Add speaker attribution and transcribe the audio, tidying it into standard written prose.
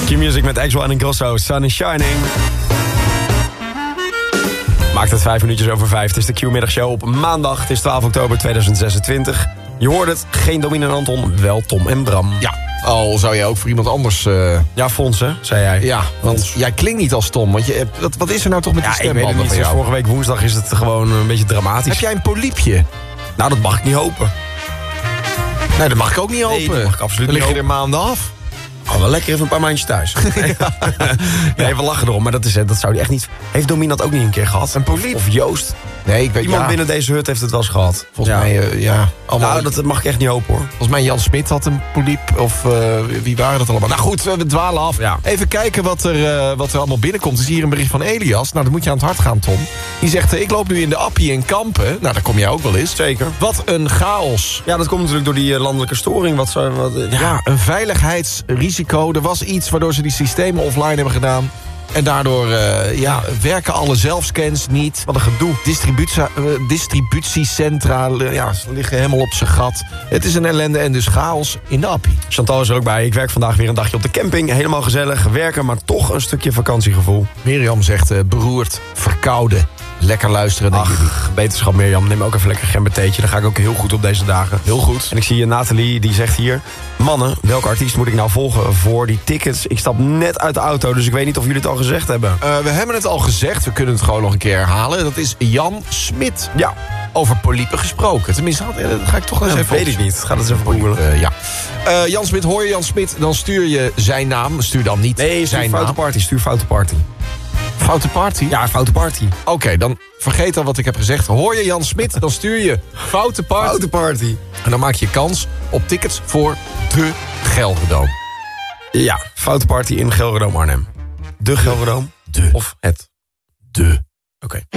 Speaker 1: Q-Music met Axwell en Ingrosso, Sun is Shining. Maakt het 5 minuutjes over 5. Het is de Q-middagshow op maandag. Het is 12 oktober 2026. Je hoort het, geen Domien en Anton, wel Tom en Bram.
Speaker 2: Ja, al zou jij ook voor iemand anders...
Speaker 1: Ja, Fons, hè, zei jij.
Speaker 2: Ja, want jij klinkt niet als Tom. Want wat is er nou toch met die
Speaker 1: ik weet het
Speaker 2: stembanden
Speaker 1: niet.
Speaker 2: van
Speaker 1: Sinds
Speaker 2: jou?
Speaker 1: vorige week woensdag is het gewoon een beetje dramatisch.
Speaker 2: Heb jij een poliepje?
Speaker 1: Nou, dat mag ik niet hopen.
Speaker 2: Nee, dat mag ik ook niet hopen.
Speaker 1: Nee, dat mag ik absoluut
Speaker 2: Dan
Speaker 1: niet
Speaker 2: lig je er maanden af.
Speaker 1: Oh, wel lekker even een paar maandjes thuis. Ja, even lachen erom, maar dat zou hij echt niet... Heeft Domien dat ook niet een keer gehad?
Speaker 2: Een poliep?
Speaker 1: Of Joost?
Speaker 2: Nee, ik weet
Speaker 1: Iemand binnen deze hut heeft het wel eens gehad.
Speaker 2: Volgens mij, allemaal...
Speaker 1: Nou, dat mag ik echt niet hopen, hoor.
Speaker 2: Volgens mij Jan Smit had een poliep. Of wie waren dat allemaal? Nou goed, we dwalen af.
Speaker 1: Ja.
Speaker 2: Even kijken wat er allemaal binnenkomt. Er is hier een bericht van Elias. Nou, dan moet je aan het hart gaan, Tom. Die zegt, ik loop nu in de Appie in Kampen. Nou, daar kom jij ook wel eens.
Speaker 1: Zeker.
Speaker 2: Wat een chaos.
Speaker 1: Ja, dat komt natuurlijk door die landelijke storing.
Speaker 2: Ja, een veiligheidsrisico. Er was iets waardoor ze die systemen offline hebben gedaan. En daardoor werken alle zelfscans niet.
Speaker 1: Wat een gedoe.
Speaker 2: Distributiecentra ze liggen helemaal op zijn gat. Het is een ellende en dus chaos in de Appie.
Speaker 1: Chantal is er ook bij. Ik werk vandaag weer een dagje op de camping. Helemaal gezellig. Werken, maar toch een stukje vakantiegevoel.
Speaker 2: Mirjam zegt beroerd, verkouden. Lekker luisteren naar jullie.
Speaker 1: Beterschap Mirjam. Neem ook even lekker gembertheetje. Dan ga ik ook heel goed op deze dagen.
Speaker 2: Heel goed.
Speaker 1: En ik zie Nathalie, die zegt hier... Mannen, welke artiest moet ik nou volgen voor die tickets? Ik stap net uit de auto, dus ik weet niet of jullie het al gezegd hebben.
Speaker 2: We hebben het al gezegd. We kunnen het gewoon nog een keer herhalen. Dat is Jan Smit.
Speaker 1: Ja.
Speaker 2: Over poliepen gesproken. Tenminste, dat ga ik toch eens even...
Speaker 1: weet ik niet. Ga dat eens even googlen.
Speaker 2: Jan Smit, hoor je Jan Smit, dan stuur je zijn naam. Stuur dan niet zijn naam.
Speaker 1: Stuur foute party.
Speaker 2: Foute party?
Speaker 1: Ja, foute party.
Speaker 2: Oké, dan vergeet dan wat ik heb gezegd. Hoor je Jan Smit, dan stuur je foute party.
Speaker 1: Foute party.
Speaker 2: En dan maak je kans op tickets voor de Gelredome.
Speaker 1: Ja, foute party in Gelredome Arnhem. De Gelredome?
Speaker 2: De.
Speaker 1: Of het?
Speaker 2: De.
Speaker 1: Oké.